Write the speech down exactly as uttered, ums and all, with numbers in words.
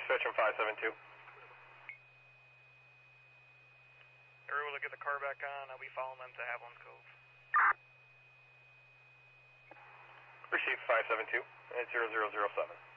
dispatch from five seven two. They're able to get the car back on. I'll be following them to Haviland Cove. Received five seven two at zero zero zero seven.